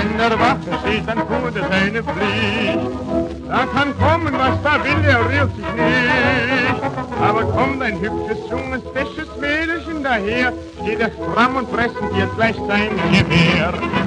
Wenn der Waffen steht, dann tut es eine Pflicht. Da kann kommen, was da will, er rührt sich nicht. Aber kommt ein hübsches, junges, fesches Mädelchen daher, steht er stramm und presst dir gleich sein Gewehr.